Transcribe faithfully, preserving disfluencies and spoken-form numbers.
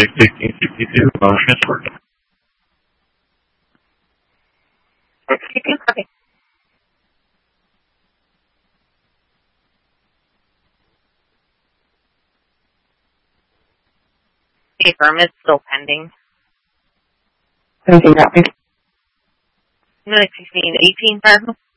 six, eighteen sixty-two, phone transfer. sixty-two, copy. The firm is still pending. seventeen, copy. No, sixteen, eighteen, pardon.